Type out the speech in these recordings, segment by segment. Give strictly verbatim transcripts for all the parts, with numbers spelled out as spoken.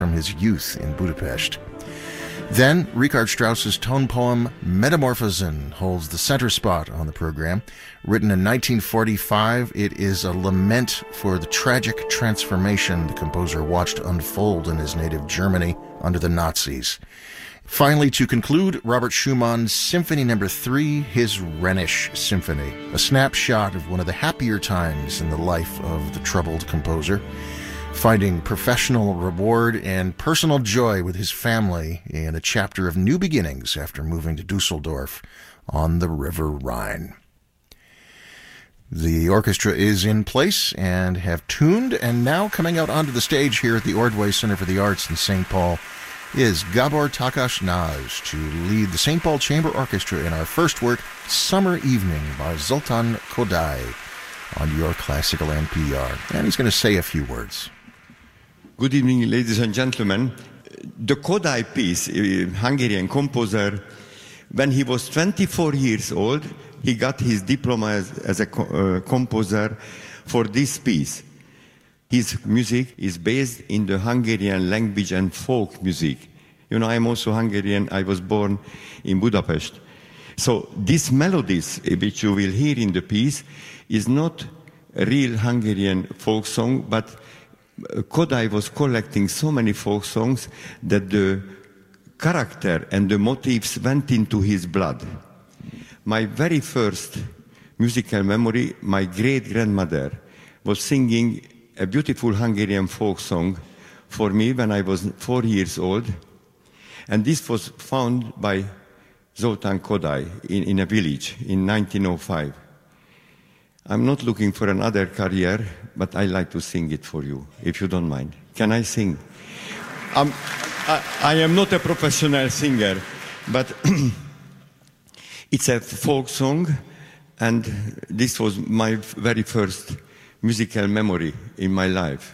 from his youth in Budapest. Then, Richard Strauss's tone poem Metamorphosen holds the center spot on the program. Written in nineteen forty-five, it is a lament for the tragic transformation the composer watched unfold in his native Germany under the Nazis. Finally, to conclude, Robert Schumann's Symphony Number Three, his Rhenish Symphony, a snapshot of one of the happier times in the life of the troubled composer, finding professional reward and personal joy with his family in a chapter of new beginnings after moving to Dusseldorf on the River Rhine. The orchestra is in place and have tuned, and now coming out onto the stage here at the Ordway Center for the Arts in Saint Paul is Gabor Takas-Nagy to lead the Saint Paul Chamber Orchestra in our first work, Summer Evening by Zoltán Kodály, on your classical N P R. And he's going to say a few words. Good evening, ladies and gentlemen. The Kodály piece, a Hungarian composer, when he was twenty-four years old, he got his diploma as, as a co- uh, composer for this piece. His music is based in the Hungarian language and folk music. You know, I'm also Hungarian. I was born in Budapest. So these melodies, which you will hear in the piece, is not a real Hungarian folk song, but Kodály was collecting so many folk songs that the character and the motifs went into his blood. My very first musical memory, my great-grandmother was singing a beautiful Hungarian folk song for me when I was four years old. And this was found by Zoltán Kodály in, in a village in nineteen oh five. I'm not looking for another career, but I like to sing it for you, if you don't mind. Can I sing? Um, I, I am not a professional singer, but it's a folk song, and this was my very first musical memory in my life.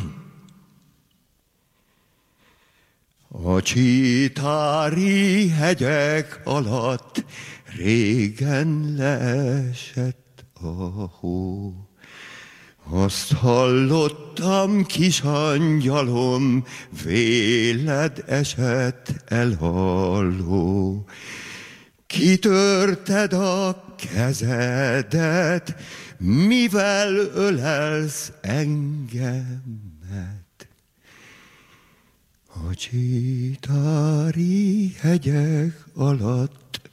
A csitári hegyek alatt régen leesett a hó. Azt hallottam, kis angyalom, véled esett elhalló. Kitörted a kezedet, mivel ölelsz engemet. A csitári hegyek alatt